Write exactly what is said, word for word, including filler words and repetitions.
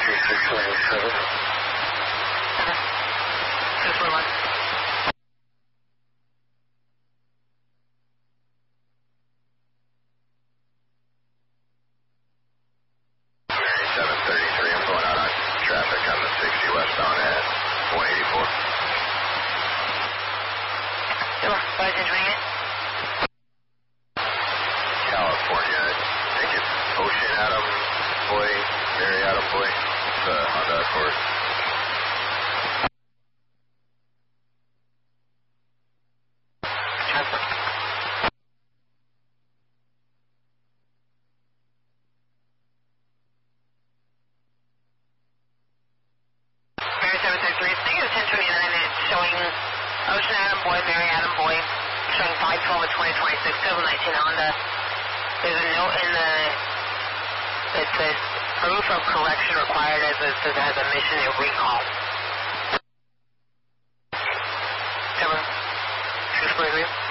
three six nine seven. Okay. six one one. seven thirty-three, I'm going out on traffic on the sixty westbound at one eighty-four. Sure, five ten twenty-eight. California, I think it's Ocean Adam Boy, Mary Adam Boy, the Honda Accord. Traffic. Mary seven thirty-three, it's negative ten twenty-nine, it's showing Ocean Adam Boy, Mary Adam Boy, showing five twelve at twenty twenty-six, seven nineteen Honda. There's a note in the, it says proof of correction required as it says it has a mission to recall. seven two forty-three.